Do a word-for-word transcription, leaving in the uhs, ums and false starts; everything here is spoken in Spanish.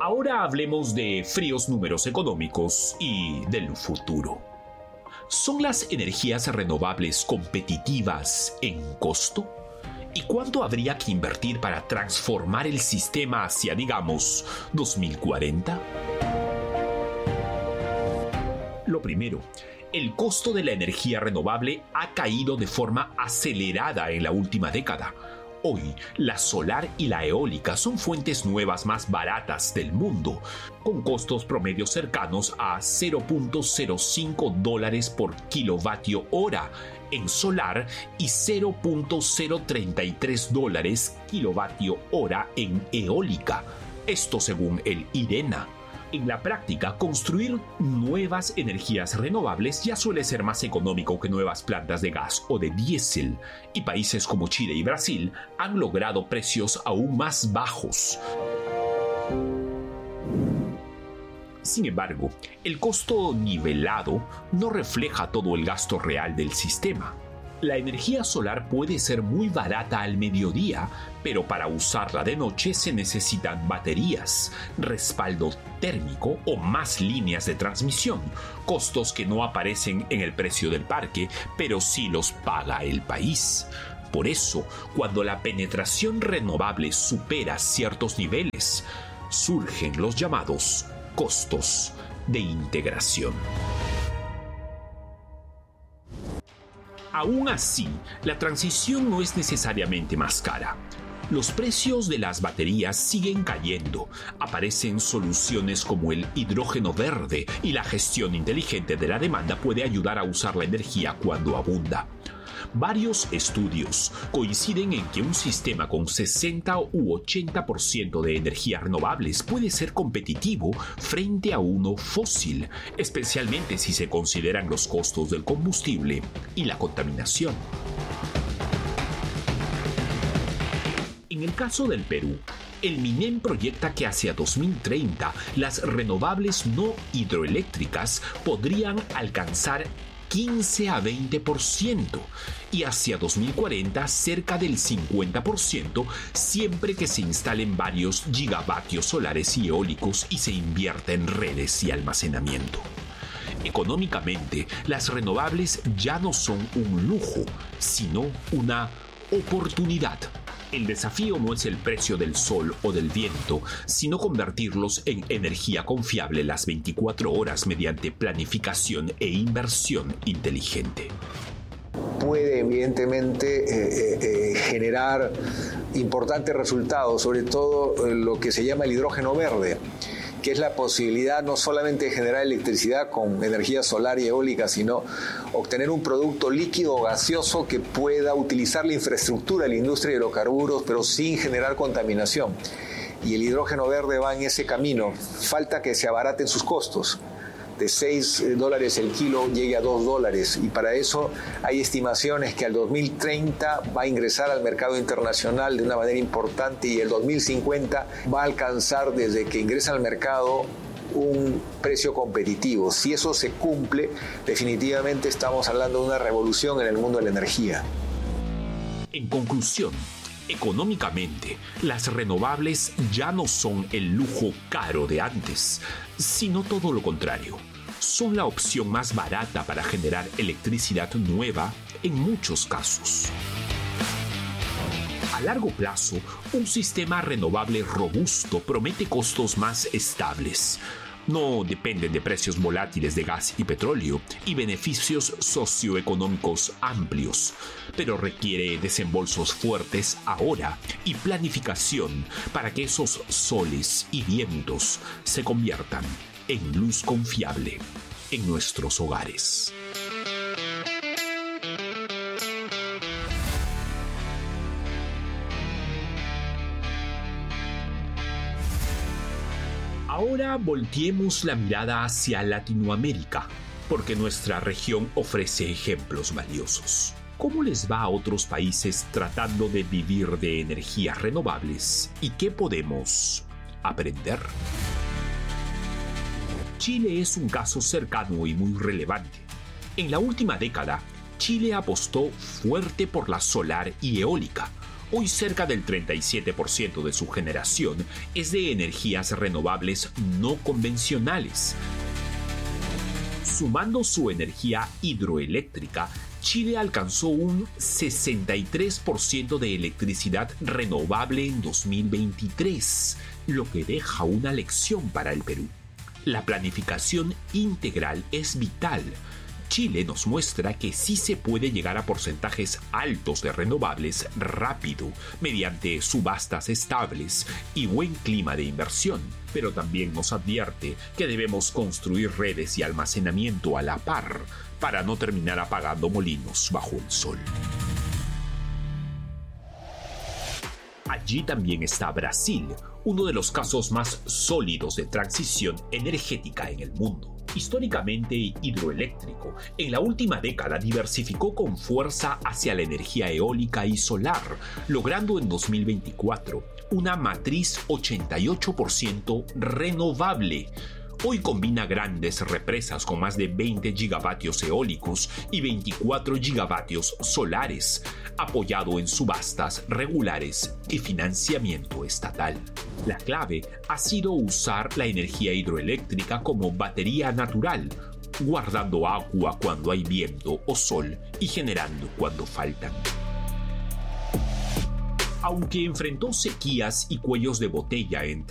Ahora hablemos de fríos números económicos y del futuro. ¿Son las energías renovables competitivas en costo? ¿Y cuánto habría que invertir para transformar el sistema hacia, digamos, dos mil cuarenta? Lo primero, el costo de la energía renovable ha caído de forma acelerada en la última década. Hoy, la solar y la eólica son fuentes nuevas más baratas del mundo, con costos promedios cercanos a cero punto cero cinco dólares por kilovatio hora en solar y cero punto cero treinta y tres dólares kilovatio hora en eólica. Esto según el IRENA. En la práctica, construir nuevas energías renovables ya suele ser más económico que nuevas plantas de gas o de diésel, y países como Chile y Brasil han logrado precios aún más bajos. Sin embargo, el costo nivelado no refleja todo el gasto real del sistema. La energía solar puede ser muy barata al mediodía, pero para usarla de noche se necesitan baterías, respaldo térmico o más líneas de transmisión, costos que no aparecen en el precio del parque, pero sí los paga el país. Por eso, cuando la penetración renovable supera ciertos niveles, surgen los llamados costos de integración. Aún así, la transición no es necesariamente más cara. Los precios de las baterías siguen cayendo. Aparecen soluciones como el hidrógeno verde y la gestión inteligente de la demanda puede ayudar a usar la energía cuando abunda. Varios estudios coinciden en que un sistema con sesenta u ochenta por ciento de energías renovables puede ser competitivo frente a uno fósil, especialmente si se consideran los costos del combustible y la contaminación. En el caso del Perú, el MINEM proyecta que hacia dos mil treinta las renovables no hidroeléctricas podrían alcanzar quince a veinte por ciento y hacia dos mil cuarenta cerca del cincuenta por ciento siempre que se instalen varios gigavatios solares y eólicos y se invierta en redes y almacenamiento. Económicamente, las renovables ya no son un lujo, sino una oportunidad. El desafío no es el precio del sol o del viento, sino convertirlos en energía confiable las veinticuatro horas mediante planificación e inversión inteligente. Puede evidentemente eh, eh, generar importantes resultados, sobre todo eh, lo que se llama el hidrógeno verde, que es la posibilidad no solamente de generar electricidad con energía solar y eólica, sino obtener un producto líquido o gaseoso que pueda utilizar la infraestructura de la industria de hidrocarburos, pero sin generar contaminación. Y el hidrógeno verde va en ese camino. Falta que se abaraten sus costos. De seis dólares el kilo llegue a dos dólares, y para eso hay estimaciones que al dos mil treinta va a ingresar al mercado internacional de una manera importante y el dos mil cincuenta va a alcanzar desde que ingresa al mercado un precio competitivo. Si eso se cumple, definitivamente estamos hablando de una revolución en el mundo de la energía. En conclusión, económicamente, las renovables ya no son el lujo caro de antes, sino todo lo contrario. Son la opción más barata para generar electricidad nueva en muchos casos. A largo plazo, un sistema renovable robusto promete costos más estables. No dependen de precios volátiles de gas y petróleo y beneficios socioeconómicos amplios, pero requiere desembolsos fuertes ahora y planificación para que esos soles y vientos se conviertan en luz confiable en nuestros hogares. Ahora volteemos la mirada hacia Latinoamérica, porque nuestra región ofrece ejemplos valiosos. ¿Cómo les va a otros países tratando de vivir de energías renovables y qué podemos aprender? Chile es un caso cercano y muy relevante. En la última década, Chile apostó fuerte por la solar y eólica. Hoy cerca del treinta y siete por ciento de su generación es de energías renovables no convencionales. Sumando su energía hidroeléctrica, Chile alcanzó un sesenta y tres por ciento de electricidad renovable en dos mil veintitrés, lo que deja una lección para el Perú. La planificación integral es vital. Chile nos muestra que sí se puede llegar a porcentajes altos de renovables rápido, mediante subastas estables y buen clima de inversión, pero también nos advierte que debemos construir redes y almacenamiento a la par para no terminar apagando molinos bajo el sol. Allí también está Brasil, uno de los casos más sólidos de transición energética en el mundo. Históricamente hidroeléctrico, en la última década diversificó con fuerza hacia la energía eólica y solar, logrando en dos mil veinticuatro una matriz ochenta y ocho por ciento renovable. Hoy combina grandes represas con más de veinte gigavatios eólicos y veinticuatro gigavatios solares, apoyado en subastas regulares y financiamiento estatal. La clave ha sido usar la energía hidroeléctrica como batería natural, guardando agua cuando hay viento o sol y generando cuando faltan. Aunque enfrentó sequías y cuellos de botella entre